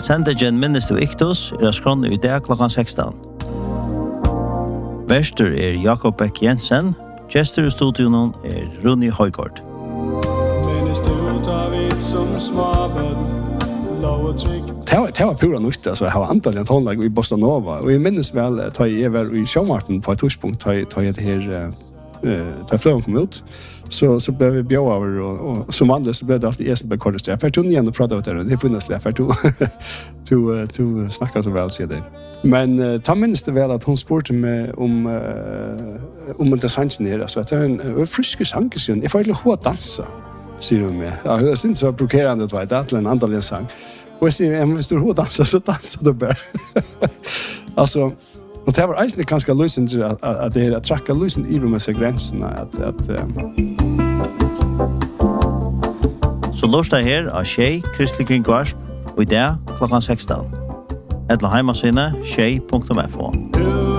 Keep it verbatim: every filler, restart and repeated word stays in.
Sendegen minnes du iktus er av skronne i dag klokkan sekstan. Verster er Jakob Beck Jensen, gestur i studionen er Runi Højgaard. Minnes du tar vid som småbød, lov og trygg. Det var pura nytt, altså, jeg har antall en tonlag i Bossa Nova, og jeg minnes vel, da jeg var i Sjømarten på et torspunkt, da jeg det her, da fløven kom ut, så, så ble vi bjør over, og, og som andre så ble det alltid jeg som ble kortest. Jeg fikk igjen og pratet om det, det er funnet slik, jeg fikk to snakke så vel, sier det. Men uh, ta minnes det vel at hun spurte meg om, uh, om det sangen her, altså, at det er en, en friske sangesyn, jeg får egentlig hva dansa, sier hun meg. Ja, jeg synes det var provokerende, det var det til en andal sang. Og jeg sier, hvis du hva dansa, så dansa du bare. Altså, og det var eisende ganske løsende at, at det er at trakka løsende i med seg grensene. At, at, um... Så lorsta her av Tjei, Kristelig Kringvarsp, og i dag klokkan sekstan. Etla heimasine, tjei punktum f o.